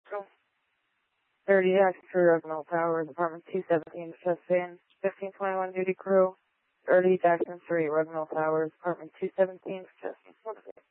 30 Action Crew, Roosevelt Towers, Apartment 217, chest van, 1521 duty crew. 30 Action 3, Roosevelt Towers, Apartment 217, chest van.